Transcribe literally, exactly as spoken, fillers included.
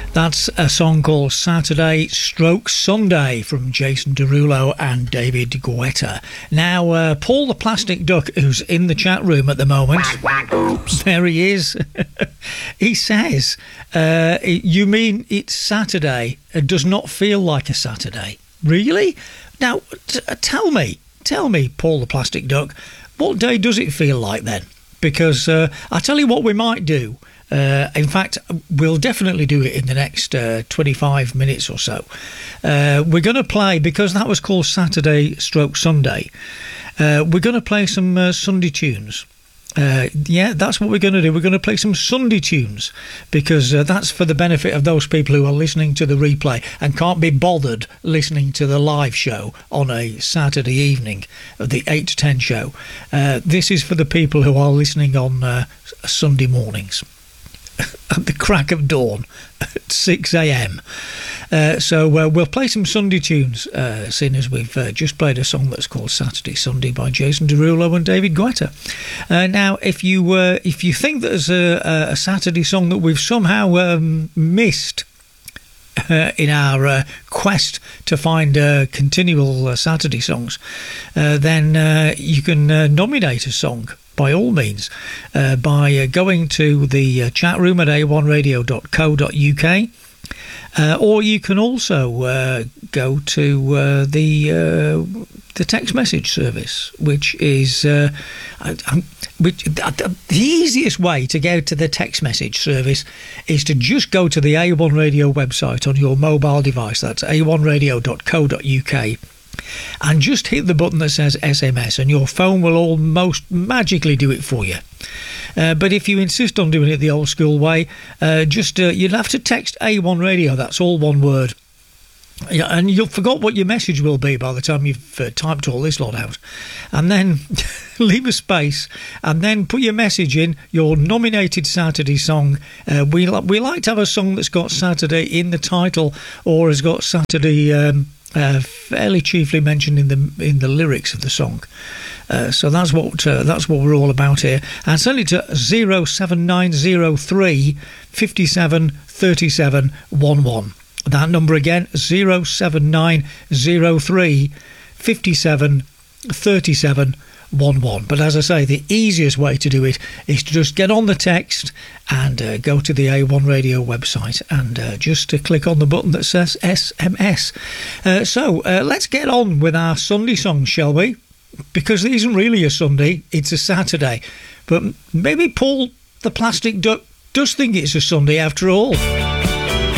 That's a song called Saturday Stroke Sunday from Jason Derulo and David Guetta. Now, uh, Paul the Plastic Duck, who's in the chat room at the moment, Whack, whack, oops. there he is. He says, uh, you mean it's Saturday? It does not feel like a Saturday. Really? Now, t- tell me, tell me, Paul the Plastic Duck, what day does it feel like then? Because uh, I tell you what we might do. Uh, in fact, we'll definitely do it in the next uh, twenty-five minutes or so. Uh, we're going to play, because that was called Saturday Stroke Sunday, uh, we're going to play some uh, Sunday tunes. Uh, yeah, that's what we're going to do. We're going to play some Sunday tunes, because uh, that's for the benefit of those people who are listening to the replay and can't be bothered listening to the live show on a Saturday evening, the eight to ten show. Uh, this is for the people who are listening on uh, Sunday mornings at the crack of dawn at six a.m. Uh, so uh, we'll play some Sunday tunes, uh, seeing as we've uh, just played a song that's called Saturday Sunday by Jason Derulo and David Guetta. Uh, now, if you uh, if you think there's a, a Saturday song that we've somehow um, missed Uh, in our uh, quest to find uh, continual uh, Saturday songs, uh, then uh, you can uh, nominate a song by all means uh, by uh, going to the uh, chat room at a one radio dot co dot uk, uh, or you can also uh, go to uh, the uh, the text message service, which is uh, I, I'm, which, the easiest way to go to the text message service is to just go to the A one Radio website on your mobile device. That's a one radio dot co dot uk, and just hit the button that says S M S, and your phone will almost magically do it for you. Uh, but if you insist on doing it the old school way, uh, just uh, you'll have to text A one Radio. That's all one word. Yeah, and you'll forget what your message will be by the time you've uh, typed all this lot out. And then leave a space, and then put your message in, your nominated Saturday song. Uh, we, li- we like to have a song that's got Saturday in the title, or has got Saturday um, uh, fairly chiefly mentioned in the in the lyrics of the song. Uh, so that's what uh, that's what we're all about here. And send it to zero seven nine zero three five seven three seven one one. That number again, zero seven nine zero three five seven three seven one one. But as I say, the easiest way to do it is to just get on the text and uh, go to the A one Radio website and uh, just uh, click on the button that says S M S. Uh, so uh, let's get on with our Sunday songs, shall we? Because it isn't really a Sunday, it's a Saturday. But maybe Paul the Plastic Duck does think it's a Sunday after all.